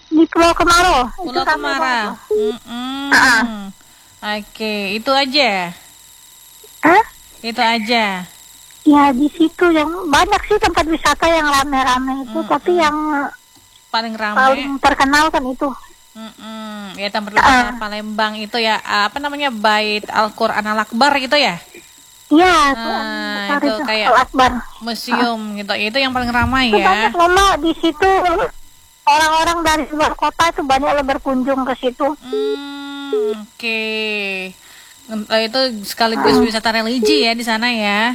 Di Pulau Kemarau. Pulau Kemarau. Oke, itu aja. Hah? Itu aja. Ya di situ yang banyak sih tempat wisata yang rame-rame itu, tapi yang paling ramai, paling terkenal kan itu. Ya tempat wisata Palembang itu ya, apa namanya, Bait Al-Quran Al-Akbar gitu ya? Iya, itu kayak Al-Akbar. Museum gitu. Itu yang paling ramai Itu ya. banyak Mama di situ. Orang-orang dari luar kota itu banyak yang berkunjung ke situ. Oke. Itu sekaligus wisata religi ya di sana ya.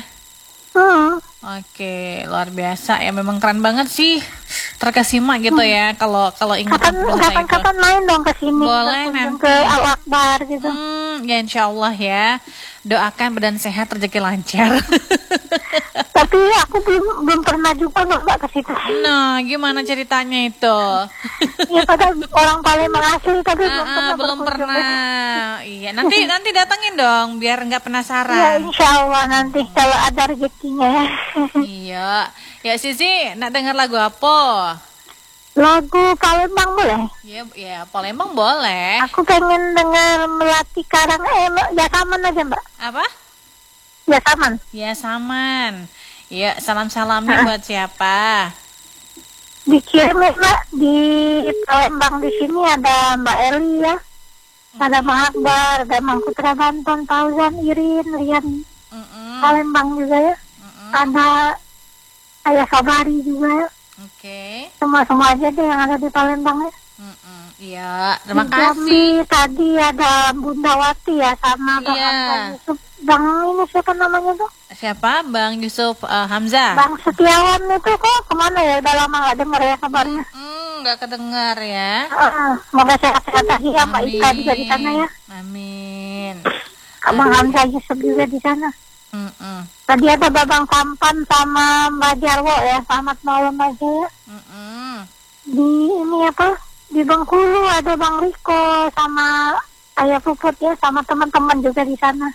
Oke, luar biasa ya, memang keren banget sih. Terkesima gitu ya kalau ingat kapan main dong ke sini. Boleh nanti ke Al-Akbar gitu. Ya insya Allah ya. Doakan badan sehat, rezeki lancar. Tapi aku belum pernah juga Mbak ke situ. Nah, gimana ceritanya itu? Ya padahal orang Palembang asli tapi belum pernah. Iya, nanti datangin dong biar nggak penasaran. Ya insya Allah nanti kalau ada rezekinya ya. Iya. Ya Sisi, nak dengar lagu apa? Lagu Palembang boleh? Ya Palembang boleh. Aku pengen dengar Melati Karang. Ya Saman aja Mbak. Apa? Ya Saman. Ya Saman. Ya, salam-salamnya buat siapa? Dikirim Mbak, di Palembang di sini ada Mbak Eli ya. Ada Mbak Akbar, ada Mang Putra Banton, Fauzan, Irin, Rian. Palembang juga ya. Ada Ayah Sabari juga ya. Oke. Semua aja deh yang ada di Palembang ya. Iya, terima kasih. Tadi ada Bunda Wati ya sama Bang Yusuf. Bang ini siapa namanya tuh? Siapa? Bang Yusuf Hamzah. Bang Setiawan itu kok kemana ya? Udah lama nggak dengar ya kabarnya. Nggak kedengar ya. Semoga sehat-sehat aja ya Mbak Ika juga di sana ya. Amin. Abang Hamzah Yusuf juga di sana. Tadi ada Babang Sampan sama Mbak Jarwo ya. Selamat malam aja ya. Di ini apa? Di Bengkulu ada Bang Riko sama Ayah Puput ya, sama teman-teman juga di sana.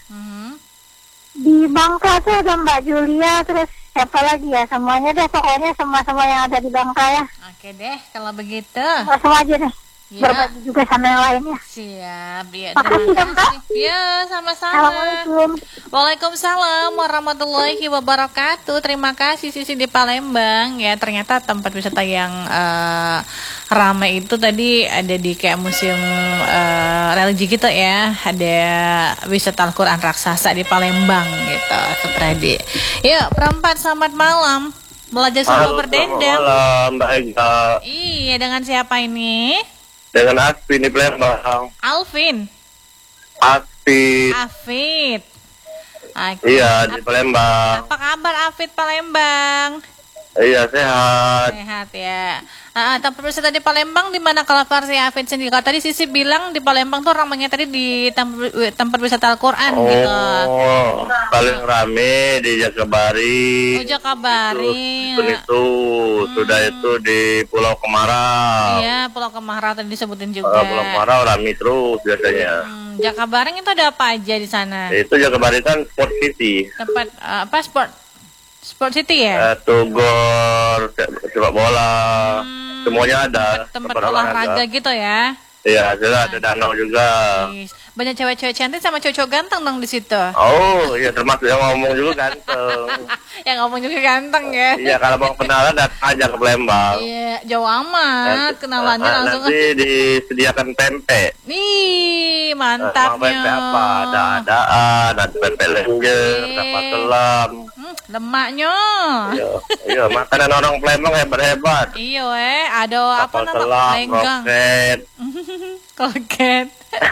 Di Bangka tuh ada Mbak Julia, terus siapa lagi ya, semuanya deh pokoknya semua yang ada di Bangka ya. Oke deh kalau begitu. Semua aja deh. Ya. Berbagi juga sama yang lainnya. Siap, ya. Makasih dong Kak. Ya, sama-sama. Assalamualaikum. Waalaikumsalam warahmatullahi wabarakatuh. Terima kasih Sisi di Palembang ya. Ternyata tempat wisata yang ramai itu tadi ada di kayak museum religi gitu ya. Ada wisata Al-Quran raksasa di Palembang gitu, Supradi. Yuk, perempat selamat malam. Belajar solo berdendam. Malam, Mbak Ega. Iya, dengan siapa ini? Dengan Asfi di Palembang. Alvin. Afid. Iya, di Palembang. Apa kabar Afid Palembang? Iya, sehat. Sehat ya. Tempat wisata di Palembang di mana kalau versi Afid sendiri? Kalau tadi Sisi bilang di Palembang tuh ramainya tadi di tempat wisata Al-Quran gitu. Oh, paling rame di Jakabari. Oh, Jakabari. Itu sudah itu di Pulau Kemarau. Iya, Pulau Kemarau tadi disebutin juga. Pulau Kemarau ramai terus biasanya. Jakabareng itu ada apa aja di sana? Itu Jakabari kan Sport City. Tempat apa Sport City ya? Tugor, sepak bola, semuanya ada. Tempat olahraga gitu ya? Iya, ada danau juga. Banyak cewek-cewek cantik sama cowok ganteng dong di situ. Oh, iya termasuk yang ngomong juga ganteng. Yang ngomong juga ganteng ya? Iya, kalau mau kenalan datang aja ke Palembang. Iya, jauh amat. Kenalannya langsung. Nanti disediakan pempe. Nih, mantapnya. Pempe apa? Ada pempe lenjer, kapal selam. Lemaknya. Iya, makanan orang Palembang hebat-hebat. Iya, ada apa namanya? Lenggang. Kroket.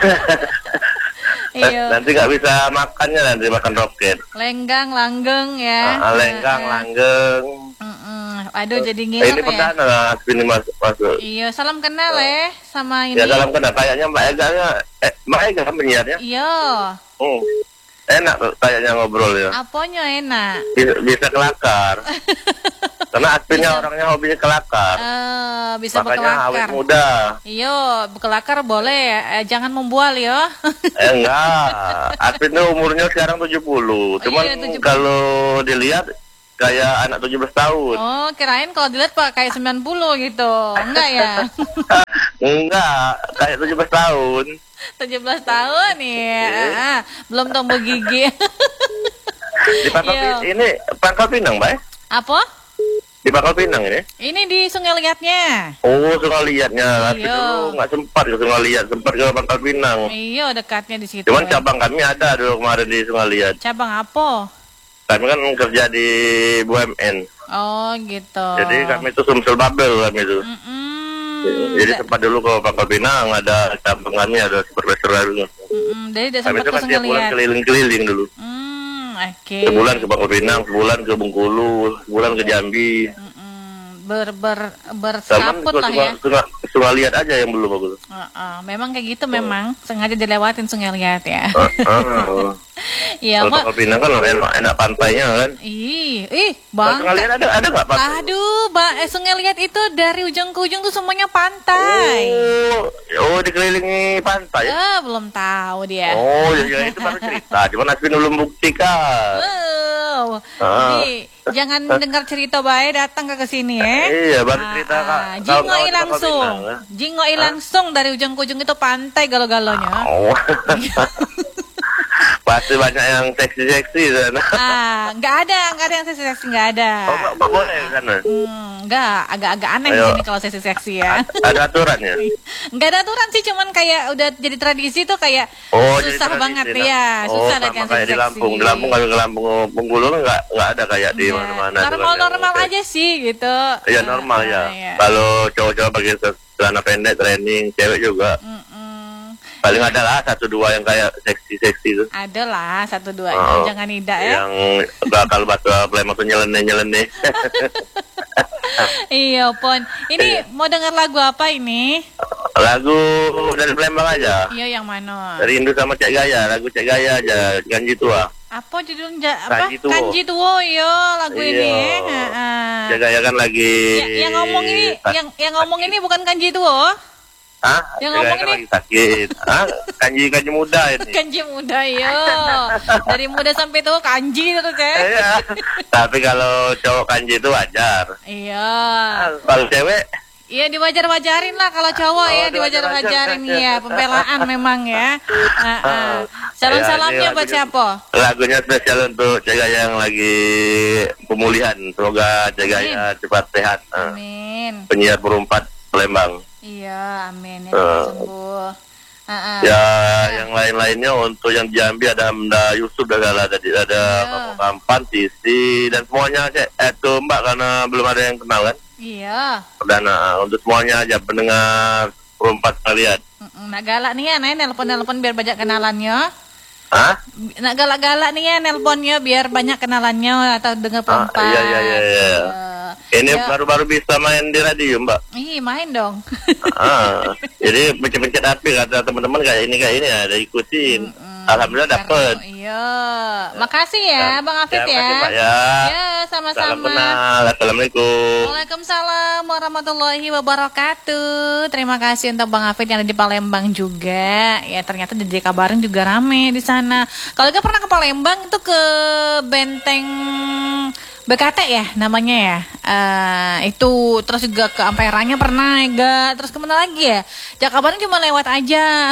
Iya. Nanti nggak bisa makannya, nanti makan roket. Lenggang, langgeng ya. Lenggang, langgeng. Aduh, jadi ngiler ini ya. Ini perdana sini masuk. Iya, salam kenal sama ini. Ya, salam kenal. Kayaknya Mbak Ega Mbak Ega kan penyiarnya? Iya. Enak kayaknya ngobrol ya. Apanya enak? Bisa kelakar. Karena Aspinnya orangnya hobinya kelakar. Bisa makanya berkelakar. awet muda. Iya, berkelakar boleh. Jangan membual ya. Enggak. Aspin tuh umurnya sekarang 70. Cuman iya, 70. Kalau dilihat kayak anak 17 tahun. Oh, kirain kalau dilihat Pak kayak 90 gitu. Enggak ya? Enggak, kayak 17 tahun. 17 tahun ya. Belum tumbuh gigi. Di Pangkal Pinang, Mbak. Apa? Di Pangkal Pinang ini? Ini di Sungai Liatnya. Oh, Sungai Liatnya. Tapi Iya. dulu nggak sempat ke Sungai Liat, sempat ke Pangkal Pinang. Iya, dekatnya di situ. Cuman cabang kami ada dulu kemarin di Sungai Liat. Cabang apa? Kami kan kerja di BUMN. Oh, gitu. Jadi kami itu Sumsel Babel kami itu. Jadi sempat dulu ke Pangkal Pinang, ada cabang kami, ada supervisor dulu. Jadi udah Kami sempat itu ke kan Sungai tiap bulan Liat. keliling-keliling dulu. Oke. Sebulan ke Pangkal Pinang, sebulan ke Bengkulu, sebulan ke Jambi. Berskaput lah ya. Sungai Liat aja yang belum aku. Memang kayak gitu memang. Sengaja dilewatin Sungai Liat ya. Iya, Kalau Mak. Pangkal Pinang kan enak pantainya kan. Bang. Sungai Liat ada nggak pantai? Aduh, Sungai Liat itu dari ujung ke ujung tuh semuanya pantai. Oh, dikelilingi pantai. Belum tahu dia. Oh, ya itu baru cerita. Cuman Aswin belum buktikan. Jadi jangan dengar cerita baik datang ke sini ya. Iya, baru cerita Kak. Jingoi langsung. Jingoi langsung dari ujung ke ujung itu pantai galo-galonya. Oh. Pasti banyak yang seksi-seksi sana. Nggak ada yang seksi-seksi, nggak ada. Oh, nggak boleh ke sana. Nggak, agak aneh di sini kalau seksi-seksi ya. Ada aturannya? Nggak ada aturan sih, cuman kayak udah jadi tradisi tuh kayak susah banget ya, susah ada yang kayak seksi-seksi. di Lampung kalau ke Lampung Bengkulu nggak ada kayak di mana-mana. Normal aja sih gitu. Iya normal ya. Kalau cowok-cowok pakai celana pendek training, cewek juga. Paling ada lah 1-2 yang kayak seksi-seksi itu. Ada lah 1-2 jangan tidak ya. Yang bakal Palembang tuh nyeleneh. Iya Pon. Ini mau dengar lagu apa ini? Lagu dari Palembang aja. Iya yang mana? Rindu sama Cek Gaya, lagu Cek Gaya aja, Ganji Tua. Apa judulnya? Kanji Tuwo yo lagu ini. Cek Gaya kan lagi. Yang ngomong ini bukan Kanji Tuwo. Yang ngomong ini lagi sakit. Kanji muda ini. Kanji muda yo. Dari muda sampai tua kanji terus ya. Iya. Tapi kalau cowok kanji itu wajar. Iya. Kalau cewek? Iya diwajar-wajarin lah kalau cowok ya diwajar-wajarin ya pembelaan memang ya. Salam-salamnya buat siapa? Lagunya spesial untuk Cek Gaya yang lagi pemulihan. Semoga Cek Gaya cepat sehat. Amin. Penyiar perempat Palembang. Iya, amin ya sembuh. Ya, yang lain-lainnya untuk yang di Jambi ada Hamda Yusuf, ada Kamu Kampan, Sisi dan semuanya itu Mbak karena belum ada yang kenal kan? Iya. Dan untuk semuanya aja pendengar perempat kalian. Nak galak nih ya, nelpon biar banyak kenalannya. Nak galak-galak nih ya, nelponnya biar banyak kenalannya atau dengar perempat. Iya. Ini baru-baru bisa main di radio, Mbak. Main dong. Jadi pencet-pencet api kata teman-teman kayak ini ada ikutin. Alhamdulillah dapet. Iya. Makasih ya, Bang Afid ya. Makasih, Pak, ya. Ya, sama-sama. Salam kenal. Assalamualaikum. Waalaikumsalam warahmatullahi wabarakatuh. Terima kasih untuk Bang Afid yang ada di Palembang juga. Ya, ternyata di Kabaring juga rame di sana. Kalau gak pernah ke Palembang itu ke Benteng BKT ya namanya ya. Itu terus juga ke Amperanya pernah ya. Terus kemana lagi ya? Jakabaring cuma lewat aja.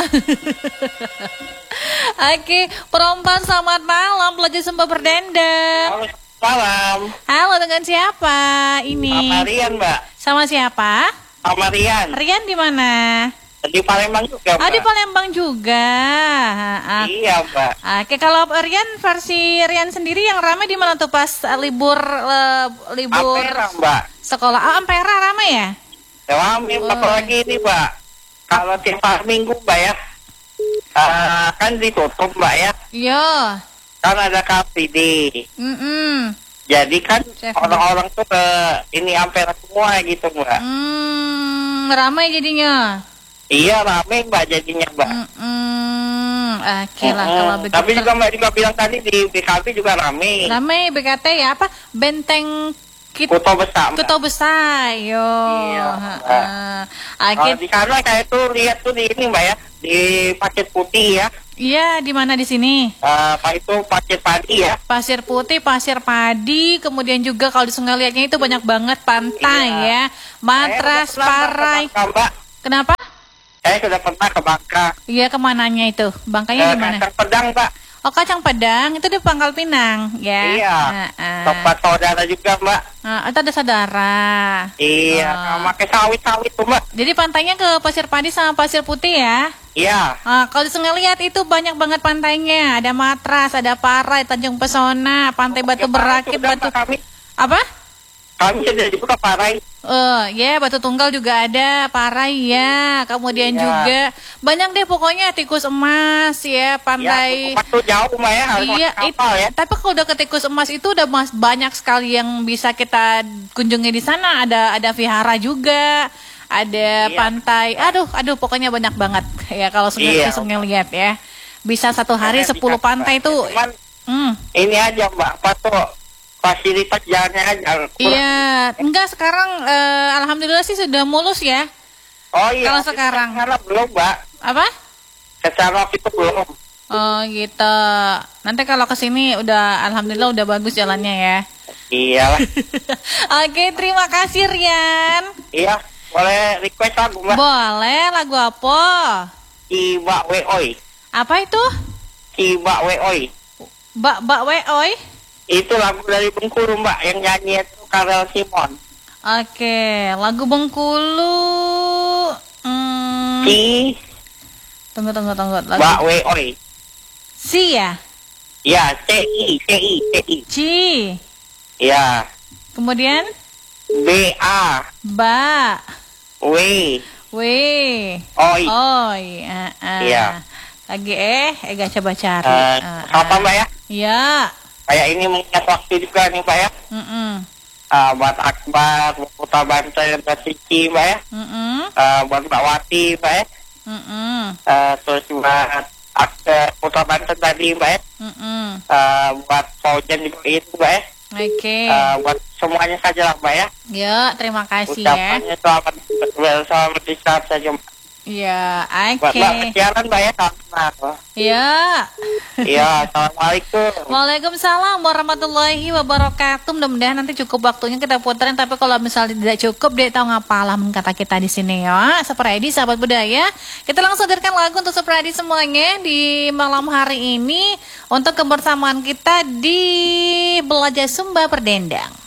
Oke, perempuan selamat malam, belajar sembah berdendam. Malam. Halo, dengan siapa ini? Sama Rian, Mbak. Sama siapa? Sama Rian. Rian di mana? Di Palembang juga, Mbak. Di Palembang juga. Iya, Mbak. Oke, kalau Rian versi Rian sendiri yang ramai di mana tuh pas libur Ampera, Mbak. Sekolah? Ampera ramai ya? Ramai, apalagi ini, Mbak. Kalau tiap hari Minggu, Mbak ya. Kan ditutup, Mbak ya. Iya. Kan ada KPD. Jadi kan orang-orang tuh ke ini Ampera semua gitu, Mbak. Ramai jadinya. Iya, ramai, Mbak, jadinya, Mbak. Oke lah kalau begitu. Tapi juga Mbak juga bilang tadi di BKB juga ramai. Ramai BKT ya, apa? Benteng Kuto Besar. Kuto Besar, yo. Iya. Di sana kayak tuh lihat tuh di ini, Mbak ya, di Pasir Putih ya. Iya, di mana di sini? Itu Pasir Padi ya. Pasir Putih, Pasir Padi, kemudian juga kalau di Sungai Liatnya itu banyak banget pantai ya. Matras, Parai. Kenapa? Saya sudah pernah ke Bangka. Iya, kemananya itu? Bangkanya di mana? Kacang Pedang, Mbak. Oh, Kacang Pedang itu di Pangkal Pinang, ya? Iya. Tempat saudara juga, Mbak. Itu ada saudara. Iya, pakai sawit-sawit tuh, Mbak. Jadi pantainya ke Pasir Padi sama Pasir Putih ya? Iya. Kalau di Sungai Liat itu banyak banget pantainya. Ada Matras, ada Parai, Tanjung Pesona, Pantai Batu Berakit, Batu... Apa? Kami sudah dibuka Parai. Ya, Batu Tunggal juga ada, Parai ya. Kemudian juga banyak deh pokoknya tikus emas ya, pantai. Ya, tuh jauh Mbak ya, harus kapal ya. Tapi kalau udah ke tikus emas itu udah banyak sekali yang bisa kita kunjungi di sana. Ada vihara juga, ada pantai. Aduh, pokoknya banyak banget ya kalau Sungai Liat ya. Bisa satu hari 10 pantai tuh. Ini aja Mbak, apa tuh? Fasilitas jalannya aja. Iya, enggak sekarang alhamdulillah sih sudah mulus ya. Oh iya. Kalau sekarang belum, Mbak. Apa? Secara itu belum. Oh gitu. Nanti kalau kesini udah alhamdulillah udah bagus jalannya ya. Iyalah. Oke, terima kasih Rian. Iya, boleh request lagu Mbak? Boleh, lagu apa? Ciba Weoi. Apa itu? Ciba Weoi. Bak Weoi? Itu lagu dari Bengkulu Mbak, yang nyanyi itu Karel Simon. Oke, lagu Bengkulu. Tunggu. Lagu. Mbak Weoi. Si ya? Ya, C-I. Ci. Ya. Kemudian? B-A. Ba. W. Oi. Iya. Lagi gak coba cari. Apa Mbak ya? Iya. Kayak ini mengingat waktu juga nih Mbak ya. Buat Akbar, buat Putra Banten, buat Cici Mbak ya. Buat Mbak Wati Mbak ya. Terus buat Putra Banten tadi Mbak ya. Buat Faujan juga itu Mbak ya. Oke. Buat semuanya saja lah Mbak ya. Ya, terima kasih ucapannya ya. Selamat istirahat saja Mbak. Ya, oke. Mbak kesianan Mbak ya, sama. Ya. Iya, assalamualaikum. Waalaikumsalam warahmatullahi wabarakatuh. Mudah-mudahan nanti cukup waktunya kita puterin. Tapi kalau misalnya tidak cukup, dia tahu ngapalah kata kita di sini ya. Sapradi, sahabat budaya. Kita langsung hadirkan lagu untuk Sapradi semuanya di malam hari ini untuk kebersamaan kita di Belajar Sumba Perdendang.